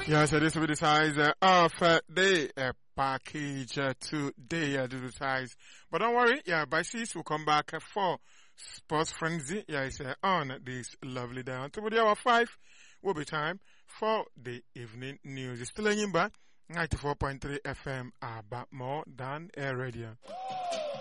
Yes, this will be the size of the package today, the size. But don't worry, yeah, by 6 we'll come back for Sports Frenzy. Yeah, it's on this lovely day. Until the hour 5 will be time for the evening news. It's still in Yimba, 94.3 FM, but more than a radio.